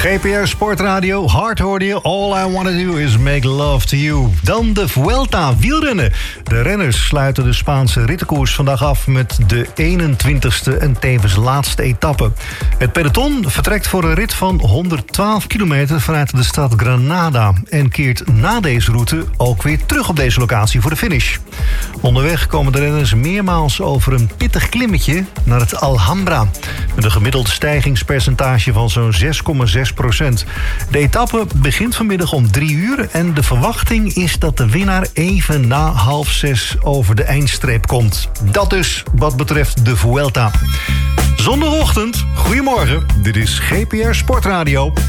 GPR Sportradio, hard hoorde je. All I wanna do is make love to you. Dan de Vuelta wielrennen. De renners sluiten de Spaanse rittenkoers vandaag af met de 21ste en tevens laatste etappe. Het peloton vertrekt voor een rit van 112 kilometer vanuit de stad Granada en keert na deze route ook weer terug op deze locatie voor de finish. Onderweg komen de renners meermaals over een pittig klimmetje naar het Alhambra, met een gemiddeld stijgingspercentage van zo'n 6,6%. De etappe begint vanmiddag om 3 uur en de verwachting is dat de winnaar even na 5:30 over de eindstreep komt. Dat dus wat betreft de Vuelta. Zondagochtend, goedemorgen, dit is GPR Sportradio.